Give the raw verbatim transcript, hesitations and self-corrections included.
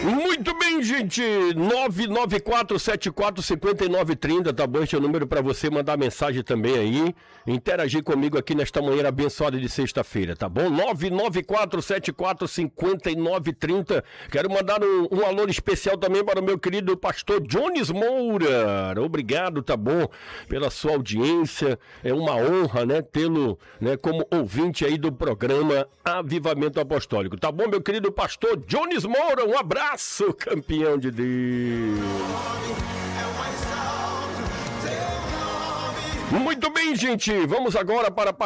Muito bem, gente, nove nove quatro sete quatro cinco nove três zero, tá bom? Este é o número para você mandar mensagem também aí, interagir comigo aqui nesta manhã abençoada de sexta-feira, tá bom? nove nove quatro sete quatro cinco nove três zero. Quero mandar um, um alô especial também para o meu querido pastor Jones Moura. Obrigado, tá bom? Pela sua audiência, é uma honra, né, tê-lo, né, como ouvinte aí do programa Avivamento Apostólico, tá bom, meu querido pastor Jones Moura? Um abraço. Sou campeão de Deus. Muito bem, gente. Vamos agora para a